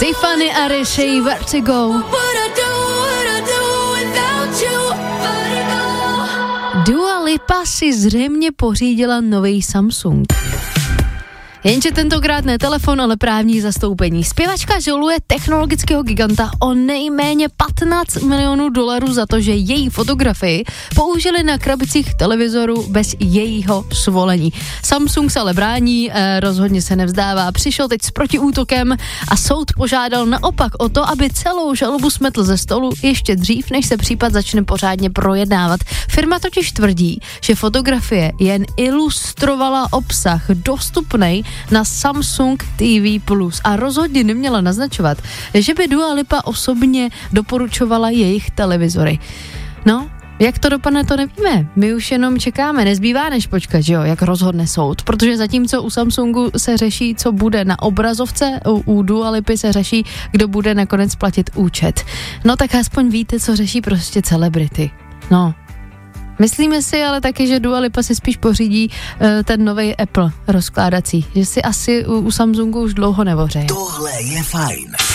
Tiffany a Rishi, Where to Go. Dua Lipa si zřejmě pořídila nový Samsung. Jenže tentokrát ne telefon, ale právní zastoupení. Zpěvačka žaluje technologického giganta o nejméně $15 milionů za to, že její fotografii použili na krabicích televizoru bez jejího svolení. Samsung se ale brání, rozhodně se nevzdává, přišel teď s protiútokem a soud požádal naopak o to, aby celou žalobu smetl ze stolu ještě dřív, než se případ začne pořádně projednávat. Firma totiž tvrdí, že fotografie jen ilustrovala obsah dostupnej na Samsung TV Plus a rozhodně neměla naznačovat, že by Dua Lipa osobně doporučovala jejich televizory. No, jak to dopadne, to nevíme. My už jenom čekáme, nezbývá než počkat, že jo, jak rozhodne soud, protože zatímco u Samsungu se řeší, co bude na obrazovce, u Dua Lipy se řeší, kdo bude nakonec platit účet. No tak aspoň víte, co řeší prostě celebrity. No. Myslíme si ale taky, že Dua Lipa si spíš pořídí ten novej Apple rozkládací, že si asi u Samsungu už dlouho nevořeje. Tohle je fajn.